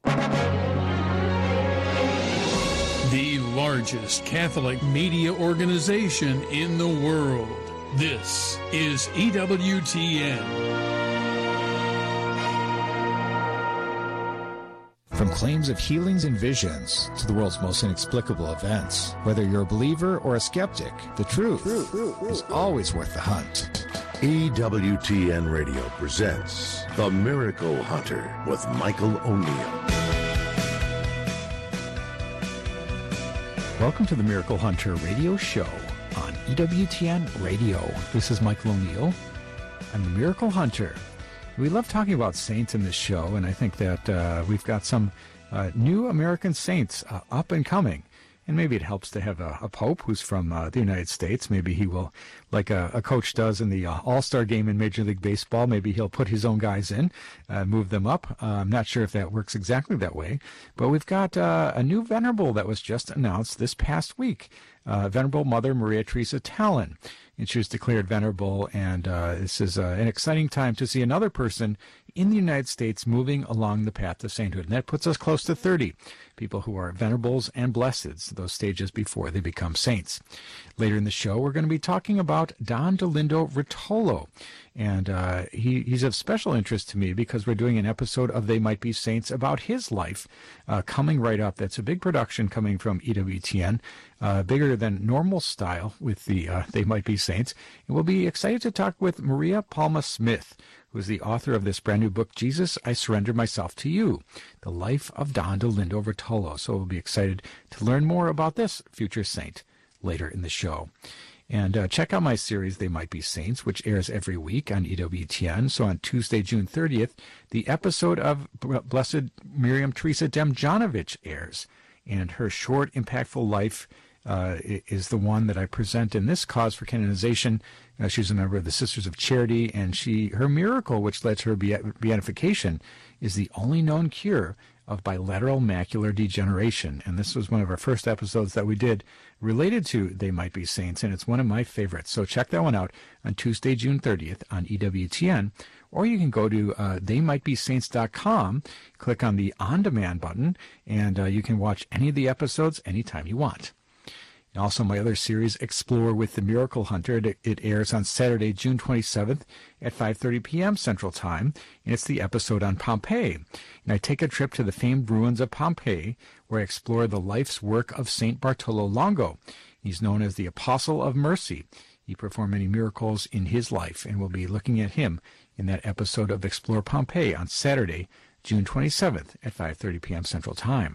The largest Catholic media organization in the world. This is E W T N. From claims of healings and visions to the world's most inexplicable events, whether you're a believer or a skeptic, the truth is always worth the hunt. E W T N Radio presents The Miracle Hunter with Michael O'Neill. Welcome to the Miracle Hunter radio show on E W T N Radio. This is Michael O'Neill. I'm the Miracle Hunter. We love talking about saints in this show, and I think that uh, we've got some uh, new American saints uh, up and coming. And maybe it helps to have a, a pope who's from uh, the United States. Maybe he will, like a, a coach does in the uh, All-Star game in Major League Baseball, maybe he'll put his own guys in, uh, move them up. Uh, I'm not sure if that works exactly that way. But we've got uh, a new venerable that was just announced this past week, uh, Venerable Mother Maria Teresa Tallon. And she was declared venerable, and uh, this is uh, an exciting time to see another person in the United States moving along the path to sainthood. And that puts us close to thirty people who are venerables and blesseds, those stages before they become saints. Later in the show, we're going to be talking about Don Dolindo Rotolo. And uh, he, he's of special interest to me because we're doing an episode of They Might Be Saints about his life uh, coming right up. That's a big production coming from E W T N, uh, bigger than normal style with the uh, They Might Be Saints. And we'll be excited to talk with Maria Palma Smith, who's the author of this brand new book, Jesus, I Surrender Myself to You, The Life of Don Dolindo Rotolo. So we'll be excited to learn more about this future saint later in the show. And uh, check out my series, They Might Be Saints, which airs every week on E W T N. So on Tuesday, June thirtieth, the episode of Blessed Miriam Teresa Demjanovic airs. And her short, impactful life uh, is the one that I present in this Cause for Canonization. Uh, she's a member of the Sisters of Charity, and she her miracle, which led to her beatification, is the only known cure of bilateral macular degeneration. And this was one of our first episodes that we did related to They Might Be Saints, and it's one of my favorites. So check that one out on Tuesday, June thirtieth on E W T N, or you can go to uh, they might be saints dot com, click on the on-demand button, and uh, you can watch any of the episodes anytime you want. And also my other series, Explore with the Miracle Hunter. It, it airs on Saturday, June twenty-seventh at five thirty p.m. Central Time, and it's the episode on Pompeii. And I take a trip to the famed ruins of Pompeii, where I explore the life's work of Saint Bartolo Longo. He's known as the Apostle of Mercy. He performed many miracles in his life, and we'll be looking at him in that episode of Explore Pompeii on Saturday, June twenty-seventh at five thirty p.m. Central Time.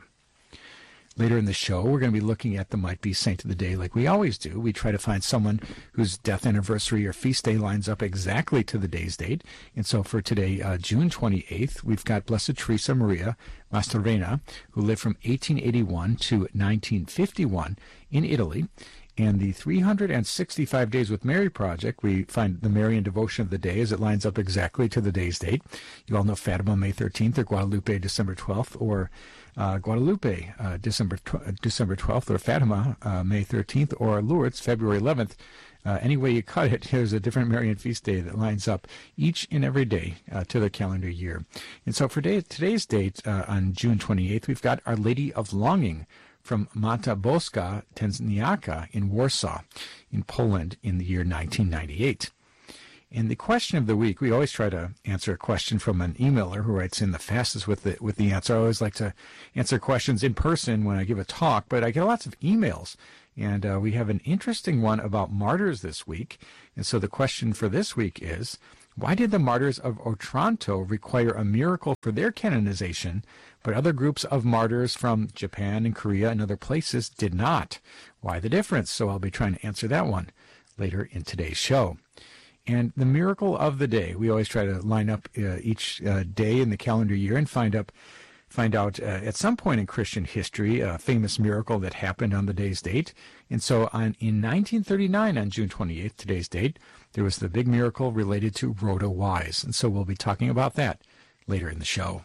Later in the show, we're going to be looking at the Might Be Saint of the Day like we always do. We try to find someone whose death anniversary or feast day lines up exactly to the day's date. And so for today, uh, June twenty-eighth, we've got Blessed Teresa Maria Mastroreina, who lived from eighteen eighty-one to nineteen fifty-one in Italy. And the three hundred sixty-five Days with Mary project, we find the Marian devotion of the day as it lines up exactly to the day's date. You all know Fatima, May thirteenth, or Guadalupe, December twelfth, or uh, Guadalupe, uh, December tw- December twelfth, or Fatima, uh, May thirteenth, or Lourdes, February eleventh. Uh, any way you cut it, there's a different Marian feast day that lines up each and every day uh, to the calendar year. And so for day, today's date, uh, on June twenty-eighth, we've got Our Lady of Longing from Mata Boska Tęsniaka in Warsaw, in Poland, in the year nineteen ninety-eight. And the question of the week, we always try to answer a question from an emailer who writes in the fastest with the with the answer. I always like to answer questions in person when I give a talk, but I get lots of emails. And uh, we have an interesting one about martyrs this week. And so the question for this week is, why did the martyrs of Otranto require a miracle for their canonization, but other groups of martyrs from Japan and Korea and other places did not? Why the difference? So I'll be trying to answer that one later in today's show. And the miracle of the day, we always try to line up uh, each uh, day in the calendar year and find up, find out uh, at some point in Christian history a famous miracle that happened on the day's date. And so on, in nineteen thirty-nine, on June twenty-eighth, today's date, there was the big miracle related to Rhoda Wise. And so we'll be talking about that later in the show.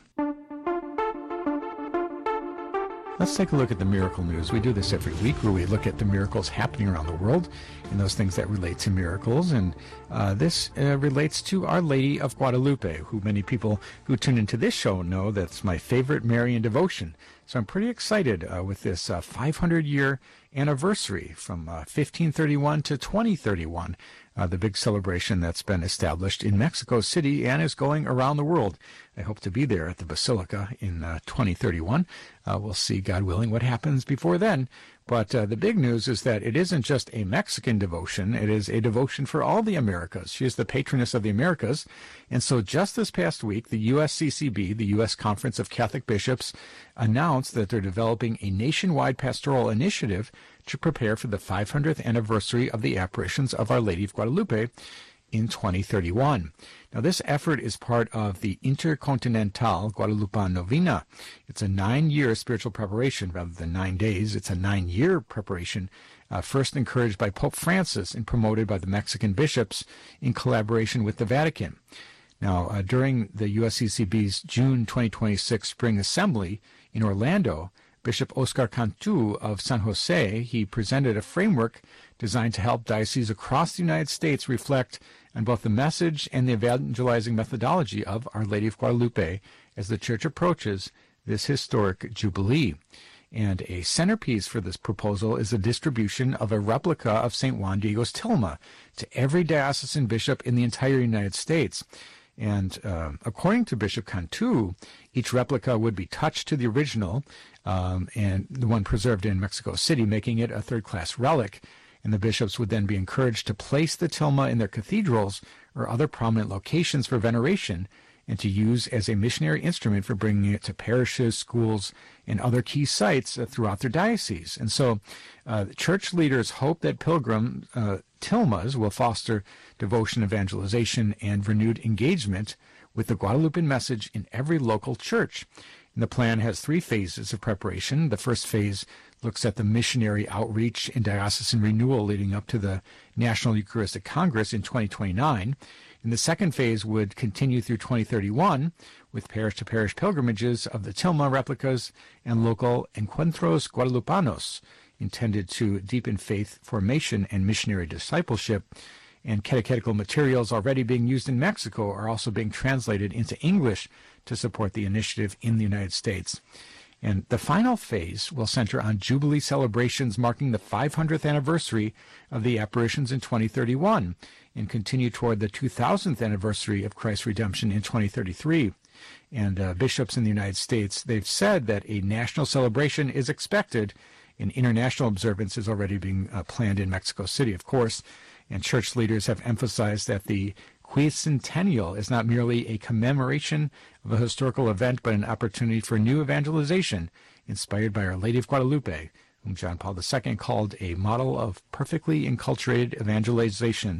Let's take a look at the miracle news. We do this every week where we look at the miracles happening around the world and those things that relate to miracles. And uh, this uh, relates to Our Lady of Guadalupe, who many people who tune into this show know that's my favorite Marian devotion. So I'm pretty excited uh, with this uh, five hundred year anniversary from uh, fifteen thirty-one to twenty thirty-one, uh, the big celebration that's been established in Mexico City and is going around the world. I hope to be there at the Basilica in uh, twenty thirty-one. Uh, we'll see, God willing, what happens before then. But uh, the big news is that it isn't just a Mexican devotion. It is a devotion for all the Americas. She is the patroness of the Americas. And so just this past week, the U S C C B, the U S Conference of Catholic Bishops, announced that they're developing a nationwide pastoral initiative to prepare for the five hundredth anniversary of the apparitions of Our Lady of Guadalupe in twenty thirty-one. Now, this effort is part of the Intercontinental Guadalupan Novena. It's a nine-year spiritual preparation rather than nine days. It's a nine-year preparation, uh, first encouraged by Pope Francis and promoted by the Mexican bishops in collaboration with the Vatican. Now, uh, during the U S C C B's June twenty twenty-six Spring Assembly in Orlando, Bishop Oscar Cantu of San Jose, he presented a framework designed to help dioceses across the United States reflect on both the message and the evangelizing methodology of Our Lady of Guadalupe as the Church approaches this historic jubilee. And a centerpiece for this proposal is the distribution of a replica of Saint Juan Diego's tilma to every diocesan bishop in the entire United States. And uh, according to Bishop Cantu, each replica would be touched to the original, um, and the one preserved in Mexico City, making it a third-class relic. And the bishops would then be encouraged to place the tilma in their cathedrals or other prominent locations for veneration, and to use as a missionary instrument for bringing it to parishes, schools, and other key sites uh, throughout their diocese. And so uh, church leaders hope that pilgrim uh, tilmas will foster devotion, evangelization, and renewed engagement with the Guadalupan message in every local church. And the plan has three phases of preparation. The first phase looks at the missionary outreach and diocesan renewal leading up to the National Eucharistic Congress in twenty twenty-nine. And the second phase would continue through twenty thirty-one with parish-to-parish pilgrimages of the tilma replicas and local encuentros guadalupanos intended to deepen faith formation and missionary discipleship. And catechetical materials already being used in Mexico are also being translated into English to support the initiative in the United States. And the final phase will center on Jubilee celebrations marking the five hundredth anniversary of the apparitions in twenty thirty-one and continue toward the two thousandth anniversary of Christ's redemption in twenty thirty-three. And uh, bishops in the United States, they've said that a national celebration is expected, and international observance is already being uh, planned in Mexico City, of course. And church leaders have emphasized that the Quicentennial is not merely a commemoration of a historical event, but an opportunity for new evangelization inspired by Our Lady of Guadalupe, whom John Paul the Second called a model of perfectly enculturated evangelization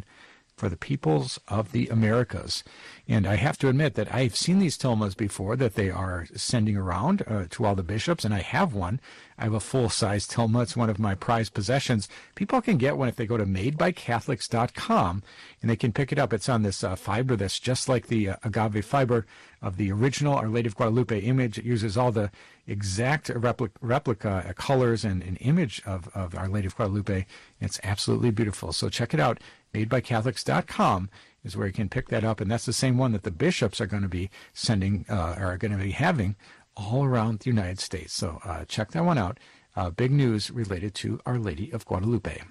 for the peoples of the Americas. And I have to admit that I've seen these tilmas before that they are sending around uh, to all the bishops, and I have one. I have a full-size tilma. It's one of my prized possessions. People can get one if they go to made by catholics dot com, and they can pick it up. It's on this uh, fiber that's just like the uh, agave fiber of the original Our Lady of Guadalupe image. It uses all the exact replica, replica uh, colors and an image of, of Our Lady of Guadalupe. It's absolutely beautiful. So check it out. made by catholics dot com is where you can pick that up, and that's the same one that the bishops are going to be sending, uh, are going to be having all around the United States. So uh, check that one out. Uh, big news related to Our Lady of Guadalupe.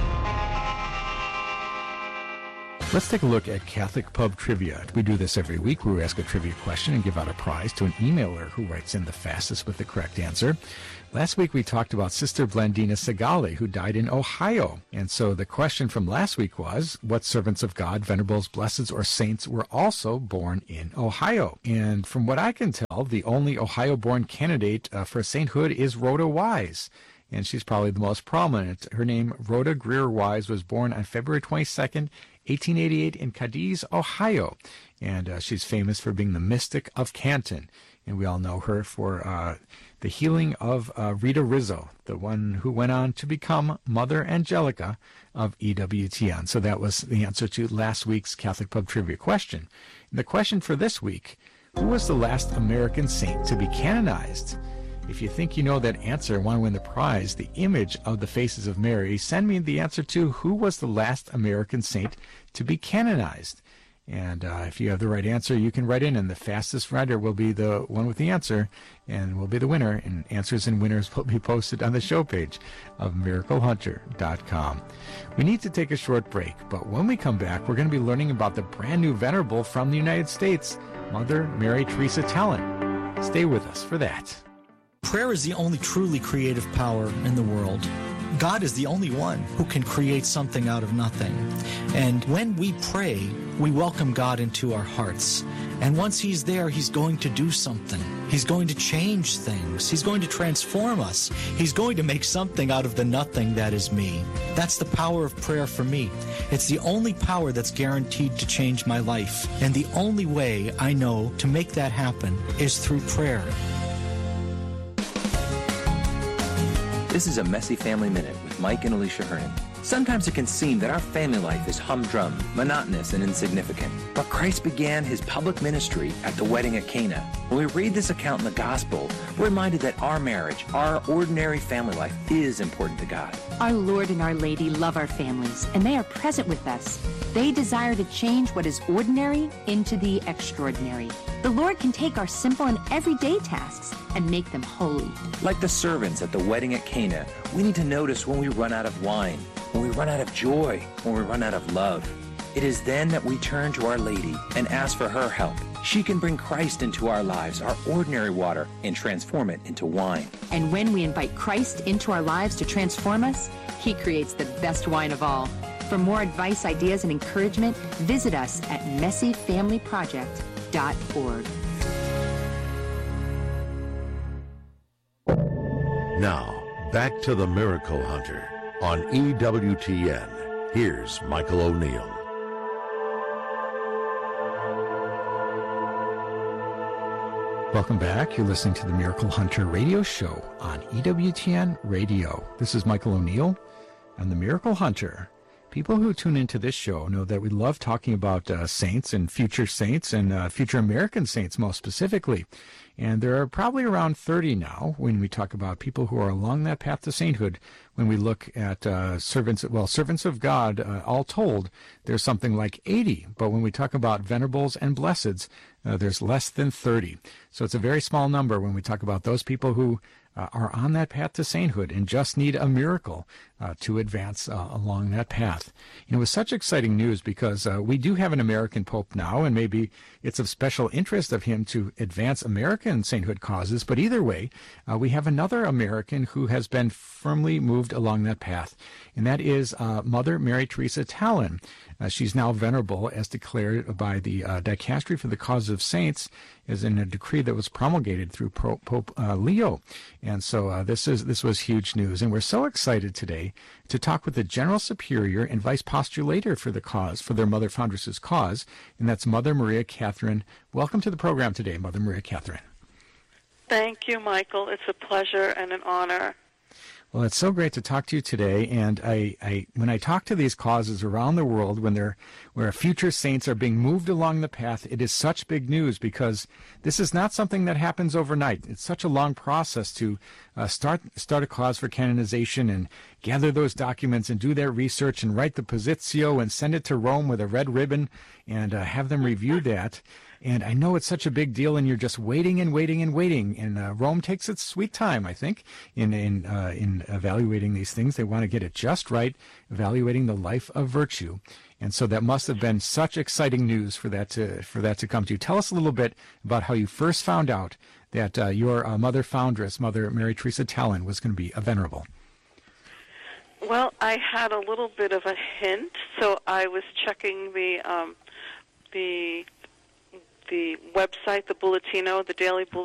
Let's take a look at Catholic Pub Trivia. We do this every week where we ask a trivia question and give out a prize to an emailer who writes in the fastest with the correct answer. Last week we talked about Sister Blandina Segali, who died in Ohio. And so the question from last week was, what servants of God, venerables, blesseds, or saints were also born in Ohio? And from what I can tell, the only Ohio-born candidate uh, for sainthood is Rhoda Wise. And she's probably the most prominent. Her name, Rhoda Greer Wise, was born on February twenty-second, eighteen eighty-eight in Cadiz, Ohio. And uh, she's famous for being the mystic of Canton. And we all know her for uh, the healing of uh, Rita Rizzo, the one who went on to become Mother Angelica of E W T N. So that was the answer to last week's Catholic Pub Trivia question. And the question for this week, who was the last American saint to be canonized? If you think you know that answer and want to win the prize, the image of the faces of Mary, send me the answer to who was the last American saint to be canonized. And uh, if you have the right answer, you can write in, and the fastest writer will be the one with the answer and will be the winner. And answers and winners will be posted on the show page of miracle hunter dot com. We need to take a short break, but when we come back, we're going to be learning about the brand new venerable from the United States, Mother Mary Teresa Tallent. Stay with us for that. Prayer is the only truly creative power in the world. God is the only one who can create something out of nothing. And when we pray, we welcome God into our hearts. And once He's there, He's going to do something. He's going to change things. He's going to transform us. He's going to make something out of the nothing that is me. That's the power of prayer for me. It's the only power that's guaranteed to change my life. And the only way I know to make that happen is through prayer. This is a Messy Family Minute with Mike and Alicia Hernon. Sometimes it can seem that our family life is humdrum, monotonous, and insignificant. But Christ began His public ministry at the wedding at Cana. When we read this account in the Gospel, we're reminded that our marriage, our ordinary family life, is important to God. Our Lord and Our Lady love our families, and they are present with us. They desire to change what is ordinary into the extraordinary. The Lord can take our simple and everyday tasks and make them holy. Like the servants at the wedding at Cana, we need to notice when we run out of wine, when we run out of joy, when we run out of love. It is then that we turn to Our Lady and ask for her help. She can bring Christ into our lives, our ordinary water, and transform it into wine. And when we invite Christ into our lives to transform us, He creates the best wine of all. For more advice, ideas, and encouragement, visit us at messy family project dot org. Now, back to the Miracle Hunter on E W T N. Here's Michael O'Neill. Welcome back. You're listening to the Miracle Hunter radio show on E W T N Radio. This is Michael O'Neill and the Miracle Hunter. People who tune into this show know that we love talking about uh, saints and future saints and uh, future American saints most specifically. And there are probably around thirty now when we talk about people who are along that path to sainthood. When we look at uh, servants, well, servants of God, uh, all told, there's something like eighty. But when we talk about venerables and blesseds, uh, there's less than thirty. So it's a very small number when we talk about those people who uh, are on that path to sainthood and just need a miracle uh, to advance uh, along that path. And it was such exciting news because uh, we do have an American Pope now, and maybe it's of special interest of him to advance American American sainthood causes, but either way, uh, we have another American who has been firmly moved along that path, and that is uh, Mother Mary Teresa Tallon. Uh, she's now venerable, as declared by the uh, Dicastery for the Cause of Saints, is in a decree that was promulgated through Pope, Pope uh, Leo. And so uh, this is this was huge news. And we're so excited today to talk with the General Superior and Vice Postulator for the cause, for their Mother Foundress's cause, and that's Mother Maria Catherine. Welcome to the program today, Mother Maria Catherine. Thank you, Michael. It's a pleasure and an honor. Well, it's so great to talk to you today, and I, I, when I talk to these causes around the world, when they're, where future saints are being moved along the path, it is such big news because this is not something that happens overnight. It's such a long process to uh, start start a cause for canonization and gather those documents and do their research and write the positio and send it to Rome with a red ribbon and uh, have them review that. And I know it's such a big deal, and you're just waiting and waiting and waiting. And uh, Rome takes its sweet time, I think, in in uh, in evaluating these things. They want to get it just right, evaluating the life of virtue. And so that must have been such exciting news for that to for that to come to you. Tell us a little bit about how you first found out that uh, your uh, mother foundress, Mother Mary Teresa Tallon, was going to be a venerable. Well, I had a little bit of a hint, so I was checking the um, the. the website, the Bulletino, the Daily Bulletino.